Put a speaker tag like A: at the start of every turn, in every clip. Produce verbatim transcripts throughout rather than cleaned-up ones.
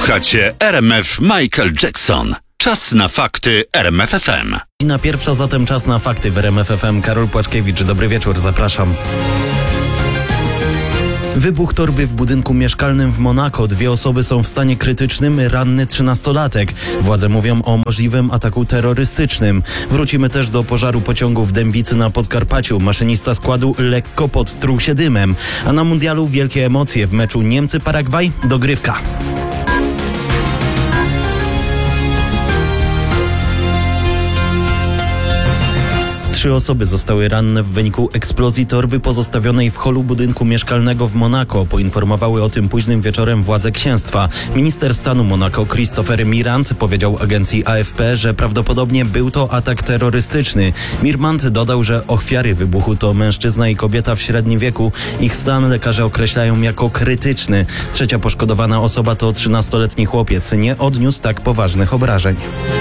A: Słuchacie R M F Michael Jackson. Czas na fakty R M F F M.
B: Na pierwsza zatem czas na fakty w R M F F M. Karol Płaczkiewicz, dobry wieczór, zapraszam. Wybuch torby w budynku mieszkalnym w Monako. Dwie osoby są w stanie krytycznym, ranny trzynastolatek. Władze mówią o możliwym ataku terrorystycznym. Wrócimy też do pożaru pociągu w Dębicy na Podkarpaciu. Maszynista składu lekko podtruł się dymem. A na mundialu wielkie emocje. W meczu Niemcy-Paragwaj dogrywka. Trzy osoby zostały ranne w wyniku eksplozji torby pozostawionej w holu budynku mieszkalnego w Monako. Poinformowały o tym późnym wieczorem władze księstwa. Minister stanu Monako Christopher Mirand powiedział agencji A F P, że prawdopodobnie był to atak terrorystyczny. Mirand dodał, że ofiary wybuchu to mężczyzna i kobieta w średnim wieku. Ich stan lekarze określają jako krytyczny. Trzecia poszkodowana osoba to trzynastoletni chłopiec. Nie odniósł tak poważnych obrażeń.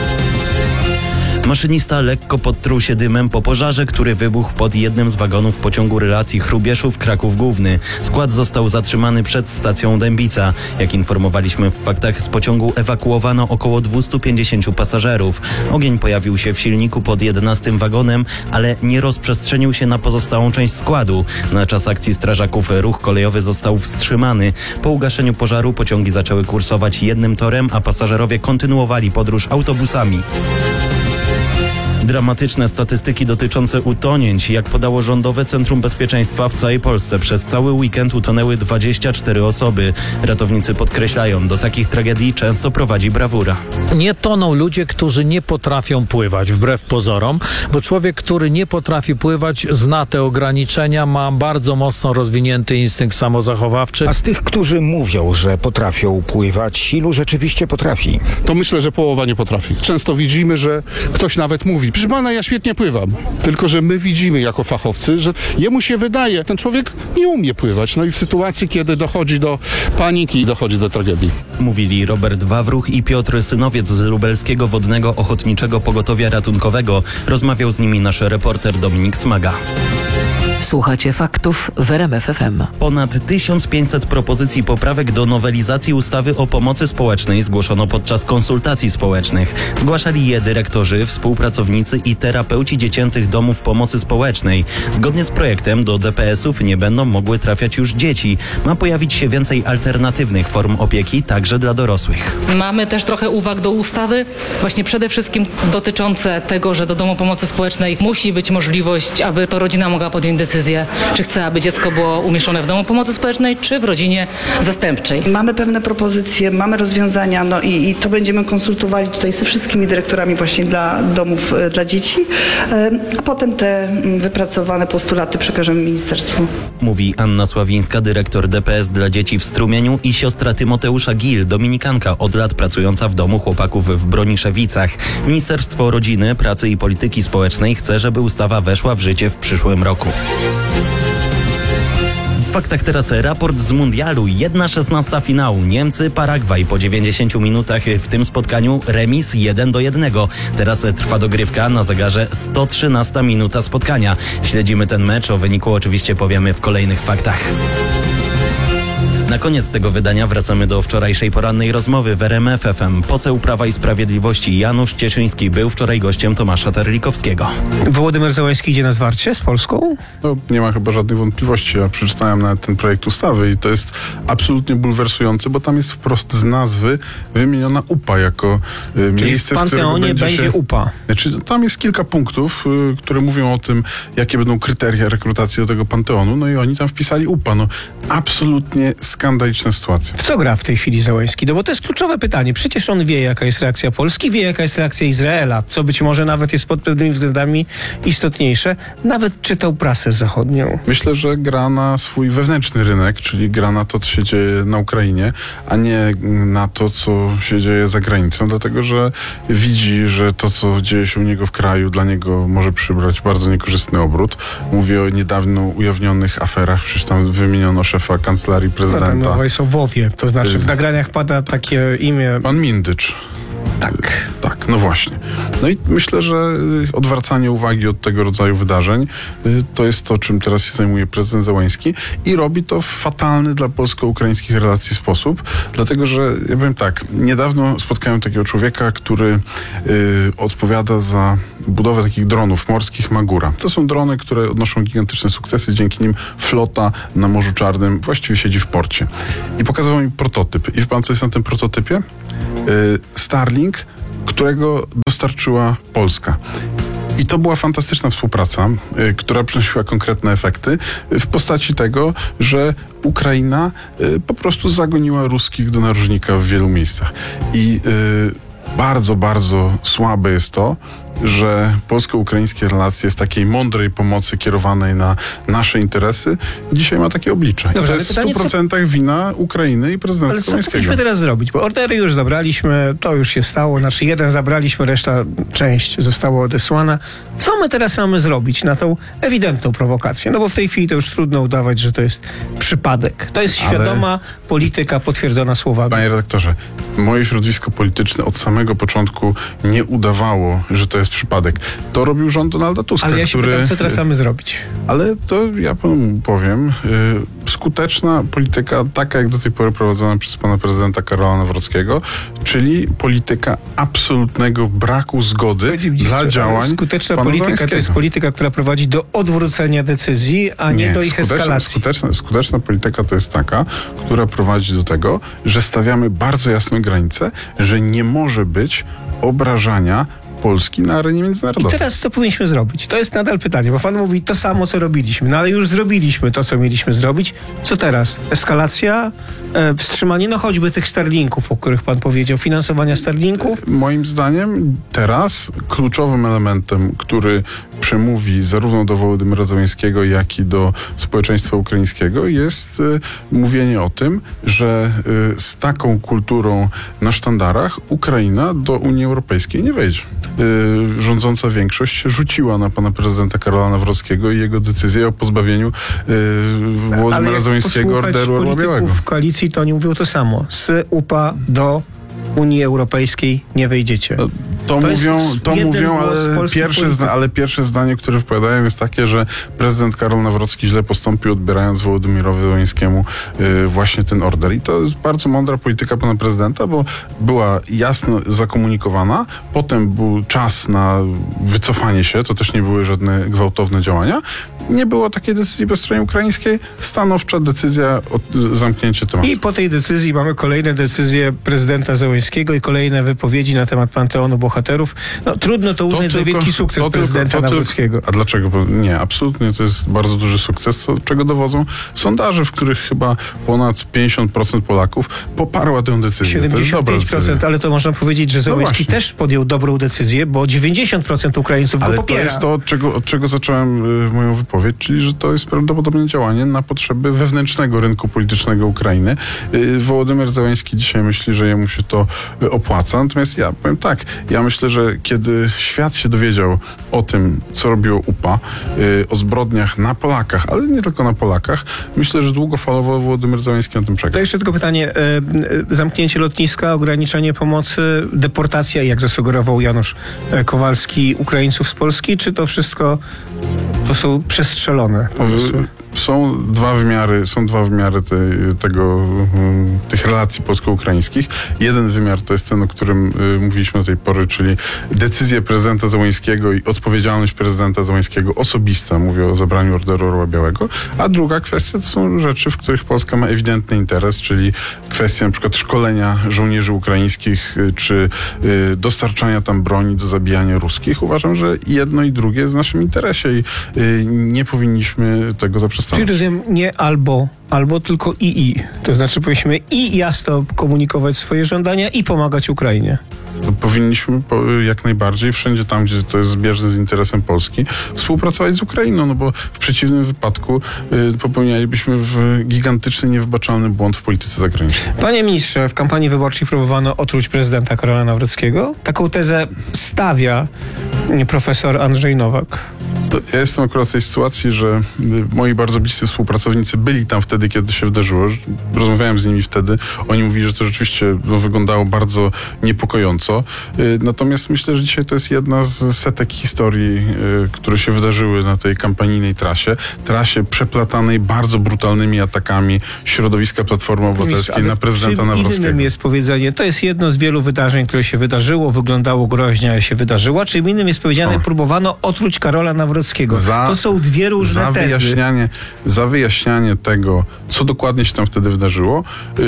B: Maszynista lekko podtruł się dymem po pożarze, który wybuchł pod jednym z wagonów pociągu relacji Chrubieszów-Kraków Główny. Skład został zatrzymany przed stacją Dębica. Jak informowaliśmy w faktach, z pociągu ewakuowano około dwieście pięćdziesiąt pasażerów. Ogień pojawił się w silniku pod jedenastym wagonem, ale nie rozprzestrzenił się na pozostałą część składu. Na czas akcji strażaków ruch kolejowy został wstrzymany. Po ugaszeniu pożaru pociągi zaczęły kursować jednym torem, a pasażerowie kontynuowali podróż autobusami. Dramatyczne statystyki dotyczące utonięć. Jak podało Rządowe Centrum Bezpieczeństwa, w całej Polsce przez cały weekend utonęły dwadzieścia cztery osoby. Ratownicy podkreślają, do takich tragedii często prowadzi brawura.
C: Nie toną ludzie, którzy nie potrafią pływać, wbrew pozorom, bo człowiek, który nie potrafi pływać, zna te ograniczenia, ma bardzo mocno rozwinięty instynkt samozachowawczy.
D: A z tych, którzy mówią, że potrafią pływać, ilu rzeczywiście potrafi?
E: To myślę, że połowa nie potrafi. Często widzimy, że ktoś nawet mówi: proszę pana, ja świetnie pływam. Tylko że my widzimy jako fachowcy, że jemu się wydaje, ten człowiek nie umie pływać. No i w sytuacji, kiedy dochodzi do paniki, dochodzi do tragedii.
B: Mówili Robert Wawruch i Piotr Synowiec z Lubelskiego Wodnego Ochotniczego Pogotowia Ratunkowego. Rozmawiał z nimi nasz reporter Dominik Smaga.
F: Słuchacie faktów w R M F F M.
B: Ponad tysiąc pięćset propozycji poprawek do nowelizacji ustawy o pomocy społecznej zgłoszono podczas konsultacji społecznych. Zgłaszali je dyrektorzy, współpracownicy i terapeuci dziecięcych domów pomocy społecznej. Zgodnie z projektem do D P S-ów nie będą mogły trafiać już dzieci. Ma pojawić się więcej alternatywnych form opieki, także dla dorosłych.
G: Mamy też trochę uwag do ustawy, właśnie przede wszystkim dotyczące tego, że do domu pomocy społecznej musi być możliwość, aby to rodzina mogła podjąć decyzję, czy chce, aby dziecko było umieszczone w domu pomocy społecznej, czy w rodzinie zastępczej.
H: Mamy pewne propozycje, mamy rozwiązania, no i, i to będziemy konsultowali tutaj ze wszystkimi dyrektorami właśnie dla domów dla dzieci, a potem te wypracowane postulaty przekażemy ministerstwu.
B: Mówi Anna Sławińska, dyrektor D P S dla dzieci w Strumieniu, i siostra Tymoteusza Gil, dominikanka, od lat pracująca w domu chłopaków w Broniszewicach. Ministerstwo Rodziny, Pracy i Polityki Społecznej chce, żeby ustawa weszła w życie w przyszłym roku. W faktach teraz raport z mundialu. jedna szesnasta finału. Niemcy, Paragwaj po dziewięćdziesięciu minutach w tym spotkaniu remis jeden do jednego. Teraz trwa dogrywka, na zegarze sto trzynasta minuta spotkania. Śledzimy ten mecz, o wyniku oczywiście powiemy w kolejnych faktach. Na koniec tego wydania wracamy do wczorajszej porannej rozmowy w R M F F M. Poseł Prawa i Sprawiedliwości Janusz Cieszyński był wczoraj gościem Tomasza Terlikowskiego.
I: Wołodymyr Zełenski idzie na zwarcie z Polską?
J: No, nie ma chyba żadnych wątpliwości. Ja przeczytałem nawet ten projekt ustawy i to jest absolutnie bulwersujące, bo tam jest wprost z nazwy wymieniona U P A jako y,
I: Czyli
J: miejsce,
I: w Panteonie
J: będzie,
I: będzie
J: się...
I: U P A.
J: Znaczy, tam jest kilka punktów, y, które mówią o tym, jakie będą kryteria rekrutacji do tego Panteonu, no i oni tam wpisali U P A. No, absolutnie skandaliczna sytuacja.
I: W co gra w tej chwili Zełenski? No bo to jest kluczowe pytanie. Przecież on wie, jaka jest reakcja Polski, wie, jaka jest reakcja Izraela, co być może nawet jest pod pewnymi względami istotniejsze. Nawet czytał prasę zachodnią.
J: Myślę, że gra na swój wewnętrzny rynek, czyli gra na to, co się dzieje na Ukrainie, a nie na to, co się dzieje za granicą, dlatego że widzi, że to, co dzieje się u niego w kraju, dla niego może przybrać bardzo niekorzystny obrót. Mówię o niedawno ujawnionych aferach, przecież tam wymieniono szefa kancelarii prezydenta.
I: Mowa jest o WOW-ie, to znaczy w nagraniach pada takie imię...
J: Pan Mindycz.
I: Tak.
J: Tak, no właśnie. No i myślę, że odwracanie uwagi od tego rodzaju wydarzeń to jest to, czym teraz się zajmuje prezydent Zełenski i robi to w fatalny dla polsko-ukraińskich relacji sposób, dlatego że, ja powiem tak, niedawno spotkałem takiego człowieka, który y, odpowiada za budowę takich dronów morskich Magura. To są drony, które odnoszą gigantyczne sukcesy, dzięki nim flota na Morzu Czarnym właściwie siedzi w porcie. I pokazywał mi prototyp. I wie pan, co jest na tym prototypie? Y, Starlink, którego dostarczyła Polska. I to była fantastyczna współpraca, y, która przynosiła konkretne efekty y, w postaci tego, że Ukraina y, po prostu zagoniła ruskich do narożnika w wielu miejscach. I y, bardzo, bardzo słabe jest to, że polsko-ukraińskie relacje z takiej mądrej pomocy kierowanej na nasze interesy dzisiaj ma takie oblicze.
I: Dobrze,
J: I to
I: ale
J: jest w
I: pytanie,
J: stu procentach wina Ukrainy i prezydenta
I: Ale co
J: Zełenskiego.
I: powinniśmy teraz zrobić? Bo ordery już zabraliśmy, to już się stało, znaczy jeden zabraliśmy, reszta, część została odesłana. Co my teraz mamy zrobić na tą ewidentną prowokację? No bo w tej chwili to już trudno udawać, że to jest przypadek. To jest
J: Ale-
I: świadoma polityka potwierdzona słowami.
J: Panie redaktorze, moje środowisko polityczne od samego początku nie udawało, że to jest przypadek. To robił rząd Donalda Tuska,
I: Ale ja się
J: który...
I: pytam, co teraz mamy zrobić?
J: Ale to ja panu powiem, y, skuteczna polityka, taka jak do tej pory prowadzona przez pana prezydenta Karola Nawrockiego, czyli polityka absolutnego braku zgody
I: Powiedz mi,
J: dla
I: ale
J: działań
I: skuteczna
J: pana
I: polityka to
J: Zełenskiego.
I: jest polityka, która prowadzi do odwrócenia decyzji, a nie, do ich
J: skuteczna,
I: eskalacji.
J: Skuteczna, skuteczna polityka to jest taka, która prowadzi do tego, że stawiamy bardzo jasną granicę, że nie może być obrażania Polski na arenie
I: I
J: międzynarodowej.
I: teraz co powinniśmy zrobić? To jest nadal pytanie, bo pan mówi to samo, co robiliśmy. No ale już zrobiliśmy to, co mieliśmy zrobić. Co teraz? Eskalacja? E, wstrzymanie, no choćby tych Starlinków, o których pan powiedział, finansowania Starlinków?
J: Moim zdaniem teraz kluczowym elementem, który przemówi zarówno do Wołodymyra Zełenskiego, jak i do społeczeństwa ukraińskiego, jest y, mówienie o tym, że y, z taką kulturą na sztandarach Ukraina do Unii Europejskiej nie wejdzie. Y, rządząca większość rzuciła na pana prezydenta Karola Nawrockiego i jego decyzję o pozbawieniu y, Wołodymyra Zełenskiego orderu Orła Białego.
I: polityków w koalicji, to oni mówią to samo. Z U P A do Unii Europejskiej nie wejdziecie.
J: To,
I: To
J: mówią,
I: jest
J: to
I: jeden
J: mówią
I: głos
J: ale,
I: polskich
J: pierwsze
I: polityków.
J: zda, ale pierwsze zdanie, które wypowiadają, jest takie, że prezydent Karol Nawrocki źle postąpił, odbierając Wołodymyrowi Zełenskiemu y, właśnie ten order. I to jest bardzo mądra polityka pana prezydenta, bo była jasno zakomunikowana, potem był czas na wycofanie się, to też nie były żadne gwałtowne działania. Nie było takiej decyzji po stronie ukraińskiej, stanowcza decyzja o zamknięcie tematu.
I: I po tej decyzji mamy kolejne decyzje prezydenta Zełenskiego i kolejne wypowiedzi na temat Panteonu Bohaterów. No trudno to uznać za wielki sukces
J: to
I: prezydenta
J: tylko, to
I: Nawrockiego.
J: Tylko, a dlaczego? Bo nie, absolutnie to jest bardzo duży sukces, co, czego dowodzą sondaże, w których chyba ponad pięćdziesiąt procent Polaków poparła tę decyzję. To jest
I: siedemdziesiąt
J: dobra
I: pięć procent,
J: decyzja.
I: ale to można powiedzieć, że Zełenski
J: właśnie.
I: też podjął dobrą decyzję, bo dziewięćdziesiąt procent Ukraińców
J: Ale
I: go
J: to
I: popiera.
J: jest to, od czego, od czego zacząłem y, moją wypowiedź, czyli że to jest prawdopodobnie działanie na potrzeby wewnętrznego rynku politycznego Ukrainy. Y, Wołodymyr Zełenski dzisiaj myśli, że jemu się to y, opłaca. Natomiast ja powiem tak, ja myślę, że kiedy świat się dowiedział o tym, co robiło U P A, y, o zbrodniach na Polakach, ale nie tylko na Polakach, myślę, że długofalowo Wołodymyr Zełenski na tym
I: To
J: przegrał.
I: jeszcze tylko pytanie, e, e, zamknięcie lotniska, ograniczenie pomocy, deportacja, jak zasugerował Janusz e, Kowalski, Ukraińców z Polski, czy to wszystko to są przestrzelone pomysły?
J: Są dwa wymiary, są dwa wymiary tej, tego, um, tych relacji polsko-ukraińskich. Jeden wymiar to jest ten, o którym y, mówiliśmy do tej pory, czyli decyzja prezydenta Zełenskiego i odpowiedzialność prezydenta Zełenskiego osobista, mówię o zabraniu orderu Orła Białego, a druga kwestia to są rzeczy, w których Polska ma ewidentny interes, czyli kwestia na przykład szkolenia żołnierzy ukraińskich, y, czy y, dostarczania tam broni do zabijania ruskich. Uważam, że jedno i drugie jest w naszym interesie i y, nie powinniśmy tego zaprzestać.
I: Czyli rozumiem, nie albo, albo tylko i i. To znaczy powinniśmy i jasno komunikować swoje żądania i pomagać Ukrainie.
J: Powinniśmy po, jak najbardziej wszędzie tam, gdzie to jest zbieżne z interesem Polski, współpracować z Ukrainą, no bo w przeciwnym wypadku y, popełnialibyśmy w gigantyczny, niewybaczalny błąd w polityce zagranicznej.
I: Panie ministrze, w kampanii wyborczej próbowano otruć prezydenta Karola Nawrockiego. Taką tezę stawia profesor Andrzej Nowak.
J: To ja jestem akurat w tej sytuacji, że moi bardzo bliscy współpracownicy byli tam wtedy, kiedy to się wydarzyło. Rozmawiałem z nimi wtedy. Oni mówili, że to rzeczywiście no, wyglądało bardzo niepokojąco. Natomiast myślę, że dzisiaj to jest jedna z setek historii, które się wydarzyły na tej kampanijnej trasie. Trasie przeplatanej bardzo brutalnymi atakami środowiska Platformy Obywatelskiej na prezydenta Nawrockiego.
I: Innym jest powiedzenie, to jest jedno z wielu wydarzeń, które się wydarzyło, wyglądało groźnie, ale się wydarzyło. Czym innym jest powiedziane, o. próbowano otruć Karola Nawrockiego. Za, to są dwie różne
J: za
I: tezy.
J: Wyjaśnianie, za wyjaśnianie tego, co dokładnie się tam wtedy wydarzyło,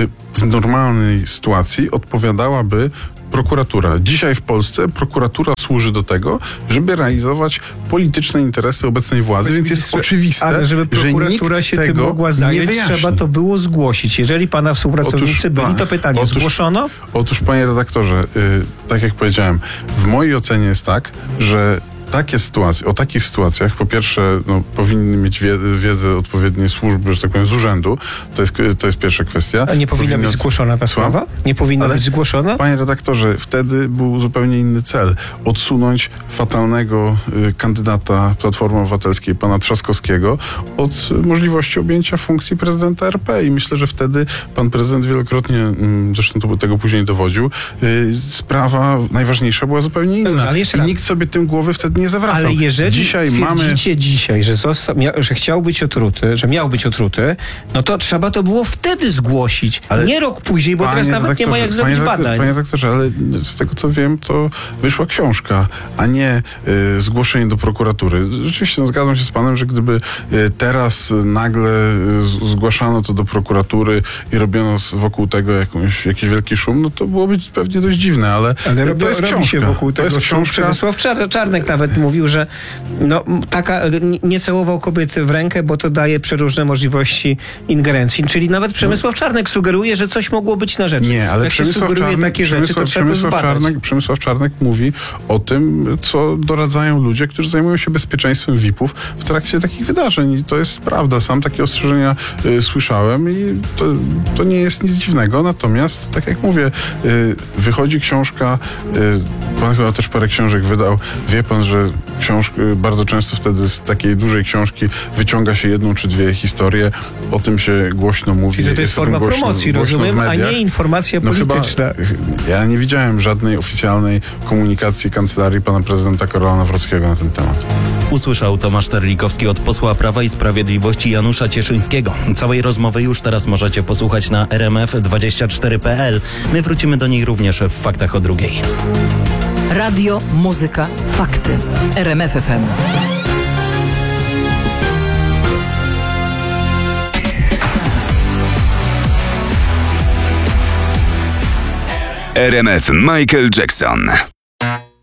J: w normalnej sytuacji odpowiadałaby prokuratura. Dzisiaj w Polsce prokuratura służy do tego, żeby realizować polityczne interesy obecnej władzy, więc jest oczywiste,
I: ale żeby prokuratura
J: że nikt
I: się
J: tego
I: tym mogła zająć,
J: nie
I: trzeba to było zgłosić. Jeżeli pana współpracownicy
J: otóż,
I: byli, to pytanie,
J: otóż,
I: zgłoszono?
J: Otóż, panie redaktorze, yy, tak jak powiedziałem, w mojej ocenie jest tak, że takie sytuacje, o takich sytuacjach, po pierwsze, no, powinny mieć wie, wiedzę odpowiednie służby, że tak powiem, z urzędu. To jest, to jest pierwsza kwestia.
I: A nie powinna
J: Powinno...
I: być zgłoszona ta
J: Słucham?
I: sprawa? Nie powinna
J: Ale,
I: być zgłoszona?
J: Panie redaktorze, wtedy był zupełnie inny cel. Odsunąć fatalnego y, kandydata Platformy Obywatelskiej, pana Trzaskowskiego, od y, możliwości objęcia funkcji prezydenta R P. I myślę, że wtedy pan prezydent wielokrotnie, y, zresztą to, tego później dowodził, y, sprawa najważniejsza była zupełnie inna.
I: Dobrze, ale jeszcze
J: I
I: raz.
J: nikt sobie tym głowy wtedy nie zawracał.
I: Ale jeżeli
J: dzisiaj
I: twierdzicie
J: mamy...
I: dzisiaj, że, został, mia, że chciał być otruty, że miał być otruty, no to trzeba to było wtedy zgłosić, ale nie rok później, bo teraz nawet nie ma jak zrobić
J: panie
I: badań.
J: Panie redaktorze, ale z tego co wiem, to wyszła książka, a nie y, zgłoszenie do prokuratury. Rzeczywiście, no, zgadzam się z panem, że gdyby y, teraz nagle y, zgłaszano to do prokuratury i robiono z, wokół tego jakąś, jakiś wielki szum, no to byłoby pewnie dość dziwne, ale,
I: ale
J: to
I: robi,
J: jest
I: robi
J: książka.
I: się wokół
J: to
I: tego
J: jest
I: szum.
J: książka.
I: Przemysław Czar- Czarnek nawet mówił, że no, taka, nie całował kobiety w rękę, bo to daje przeróżne możliwości ingerencji. Czyli nawet Przemysław Czarnek sugeruje, że coś mogło być na rzeczy.
J: Nie, ale
I: Jak się
J: Przemysław
I: sugeruje
J: Czarnek,
I: takie rzeczy, to
J: Przemysław,
I: trzeba
J: Przemysław,
I: zbadać.
J: Czarnek, Przemysław Czarnek mówi o tym, co doradzają ludzie, którzy zajmują się bezpieczeństwem V I P-ów w trakcie takich wydarzeń. I to jest prawda. Sam takie ostrzeżenia y, słyszałem i to, to nie jest nic dziwnego. Natomiast, tak jak mówię, y, wychodzi książka, y, pan chyba też parę książek wydał. Wie pan, że książki, bardzo często wtedy z takiej dużej książki wyciąga się jedną czy dwie historie. O tym się głośno mówi.
I: Czyli to jest forma
J: głośno,
I: promocji,
J: głośno
I: rozumiem, a nie informacja
J: no
I: polityczna.
J: Chyba, ja nie widziałem żadnej oficjalnej komunikacji kancelarii pana prezydenta Karola Nawrockiego na ten temat.
B: Usłyszał Tomasz Terlikowski od posła Prawa i Sprawiedliwości Janusza Cieszyńskiego. Całej rozmowy już teraz możecie posłuchać na r m f dwadzieścia cztery kropka p l. My wrócimy do niej również w Faktach o drugiej.
F: Radio, muzyka, fakty. R M F F M.
K: R M F Michael Jackson.